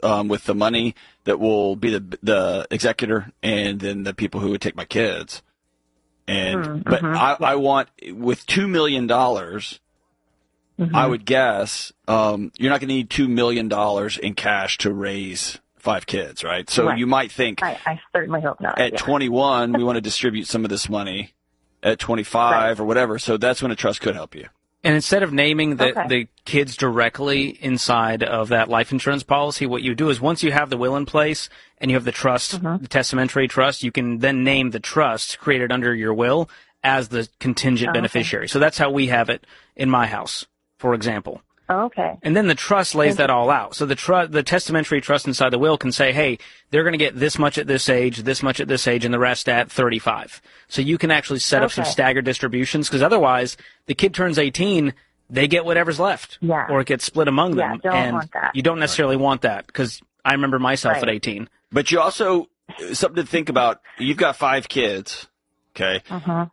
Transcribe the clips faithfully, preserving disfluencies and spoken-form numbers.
um, with the money that will be the the executor and then the people who would take my kids. And mm-hmm. but I, I want with two million dollars. Mm-hmm. I would guess um, you're not going to need two million dollars in cash to raise five kids, right? So right. you might think I, I certainly hope not. at yeah. twenty-one, we want to distribute some of this money at twenty-five right. or whatever. So that's when a trust could help you. And instead of naming the, okay. the kids directly inside of that life insurance policy, what you do is once you have the will in place and you have the trust, mm-hmm. the testamentary trust, you can then name the trust created under your will as the contingent oh, beneficiary. Okay. So that's how we have it in my house, for example. Oh, okay. And then the trust lays that all out. So the tru- the testamentary trust inside the will can say, hey, they're going to get this much at this age, this much at this age, and the rest at thirty-five. So you can actually set up okay. some staggered distributions, because otherwise the kid turns eighteen, they get whatever's left. Yeah. Or it gets split among yeah, them. don't and want that. you don't necessarily want that, because I remember myself right. at eighteen. But you also, something to think about, you've got five kids, okay? Uh-huh.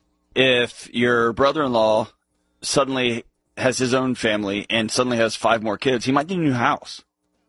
If your brother-in-law suddenly has his own family and suddenly has five more kids, he might need a new house.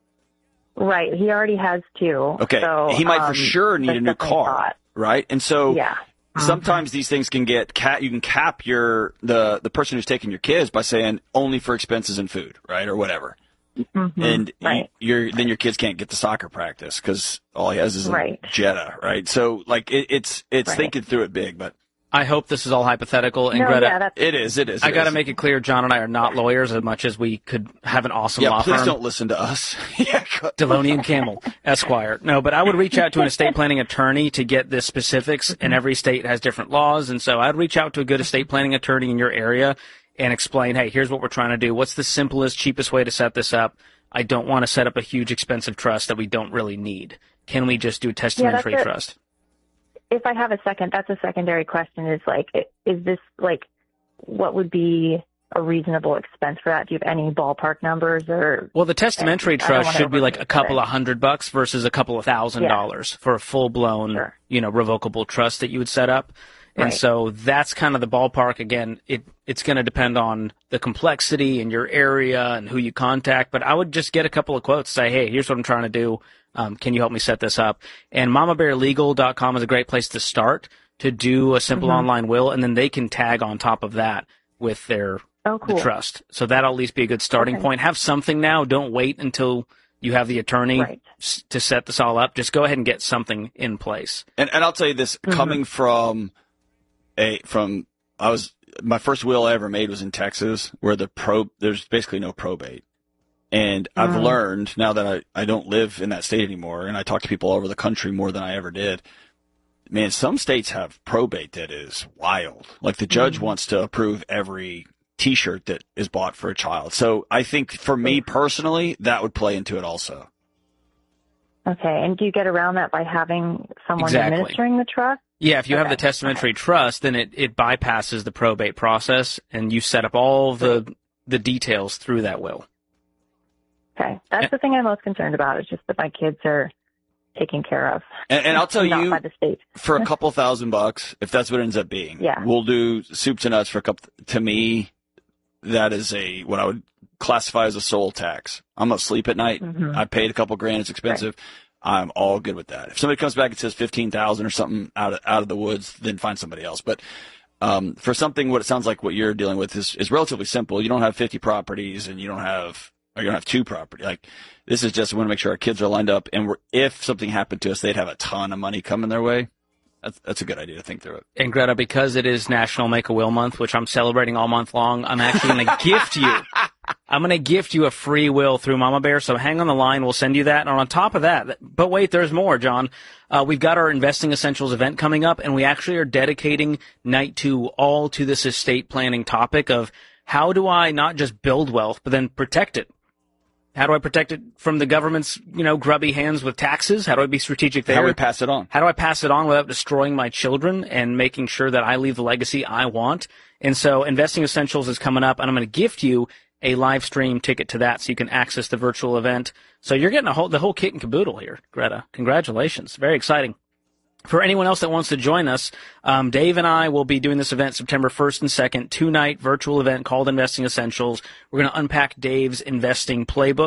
Right. He already has two. Okay. So, he might um, for sure need a new car, thought. right? And so yeah. sometimes these things can get cap. You can cap your the the person who's taking your kids by saying only for expenses and food, right, or whatever. Mm-hmm. And right. you, you're then your kids can't get to soccer practice because all he has is a right. Jetta, right? So like it, it's it's right. thinking through it big, but. I hope this is all hypothetical. And no, Greta, yeah, that's, it is, it is. It I got to is. make it clear, John and I are not lawyers as much as we could have an awesome yeah, law please firm. don't listen to us. yeah, Deloney and Campbell, Esquire. No, but I would reach out to an estate planning attorney to get the specifics, and every state has different laws, and so I'd reach out to a good estate planning attorney in your area and explain, hey, here's what we're trying to do. What's the simplest, cheapest way to set this up? I don't want to set up a huge, expensive trust that we don't really need. Can we just do a testamentary yeah, trust? If I have a second, that's a secondary question is like, is this like, what would be a reasonable expense for that? Do you have any ballpark numbers or? Well, the testamentary trust should be like a couple it. of hundred bucks versus a couple of thousand yeah. dollars for a full blown, sure. you know, revocable trust that you would set up. And right. so that's kind of the ballpark. Again, it, it's going to depend on the complexity and your area and who you contact. But I would just get a couple of quotes, say, hey, here's what I'm trying to do. Um, can you help me set this up? And mama bear legal dot com is a great place to start to do a simple mm-hmm. online will, and then they can tag on top of that with their oh, cool. the trust. So that'll at least be a good starting okay. point. Have something now. Don't wait until you have the attorney right. s- to set this all up. Just go ahead and get something in place. And and I'll tell you this, mm-hmm. coming from a from I was my first will I ever made was in Texas, where the pro there's basically no probate. And I've mm. learned now that I, I don't live in that state anymore, and I talk to people all over the country more than I ever did. Man, some states have probate that is wild. Like the judge mm. wants to approve every T-shirt that is bought for a child. So I think for me personally, that would play into it also. Okay. And do you get around that by having someone Exactly. administering the trust? Yeah, if you okay. have the testamentary okay. trust, then it, it bypasses the probate process, and you set up all the the details through that will. Okay. That's the thing I'm most concerned about is just that my kids are taken care of. And, and I'll tell not you, by the state. for a couple thousand bucks, if that's what it ends up being, yeah. we'll do soup to nuts for a couple. To me, that is a what I would classify as a soul tax. I'm gonna sleep at night. Mm-hmm. I paid a couple grand. It's expensive. Right. I'm all good with that. If somebody comes back and says fifteen thousand or something out of out of the woods, then find somebody else. But um, for something, what it sounds like what you're dealing with is is relatively simple. You don't have fifty properties, and you don't have. Or you don't have two property. Like this is just we want to make sure our kids are lined up, and we're, if something happened to us, they'd have a ton of money coming their way. That's that's a good idea to think through it. And Greta, because it is National Make a Will Month, which I'm celebrating all month long, I'm actually going to gift you. I'm going to gift you a free will through Mama Bear. So hang on the line. We'll send you that. And on top of that, but wait, there's more, John. Uh, we've got our Investing Essentials event coming up, and we actually are dedicating night two all to this estate planning topic of how do I not just build wealth, but then protect it. How do I protect it from the government's, you know, grubby hands with taxes? How do I be strategic there? How do we pass it on? How do I pass it on without destroying my children and making sure that I leave the legacy I want? And so Investing Essentials is coming up, and I'm going to gift you a live stream ticket to that so you can access the virtual event. So you're getting a whole, the whole kit and caboodle here, Greta. Congratulations. Very exciting. For anyone else that wants to join us, um, Dave and I will be doing this event September first and second, two-night virtual event called Investing Essentials. We're going to unpack Dave's investing playbook.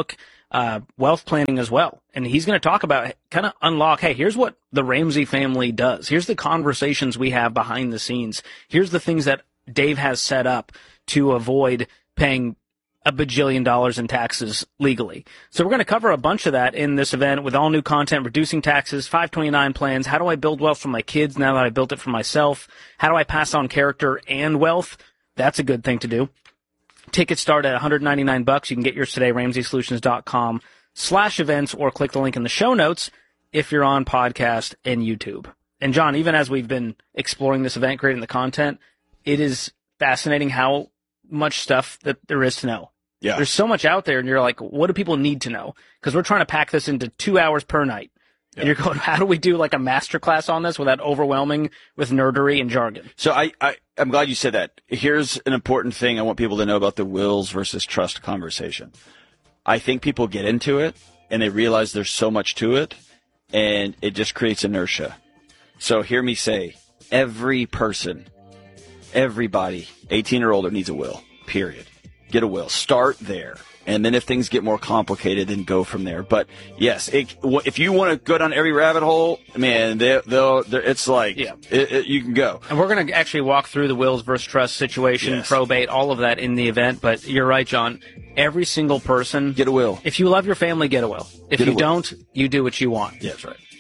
uh, wealth planning as well. And he's going to talk about, kind of unlock, hey, here's what the Ramsey family does. Here's the conversations we have behind the scenes. Here's the things that Dave has set up to avoid paying a bajillion dollars in taxes legally. So we're going to cover a bunch of that in this event with all new content, reducing taxes, five twenty-nine plans. How do I build wealth for my kids now that I built it for myself? How do I pass on character and wealth? That's a good thing to do. Tickets start at one hundred ninety-nine bucks. You can get yours today, ramsey solutions dot com slash events, or click the link in the show notes if you're on podcast and YouTube. And John, even as we've been exploring this event, creating the content, it is fascinating how much stuff that there is to know. Yeah. There's so much out there, and you're like, what do people need to know? Because we're trying to pack this into two hours per night. Yeah. And you're going, how do we do like a masterclass on this without overwhelming with nerdery and jargon? So I, I, I'm glad you said that. Here's an important thing I want people to know about the wills versus trust conversation. I think people get into it, and they realize there's so much to it, and it just creates inertia. So hear me say, every person, everybody, eighteen or older needs a will, period. Get a will. Start there. And then if things get more complicated, then go from there. But yes, it, if you want to go down every rabbit hole, man, they, they'll, it's like, yeah. it, it, you can go. And we're going to actually walk through the wills versus trust situation, yes. probate, all of that in the event. But you're right, John. Every single person. Get a will. If you love your family, get a will. If get you don't, you do what you want. Yeah, that's right.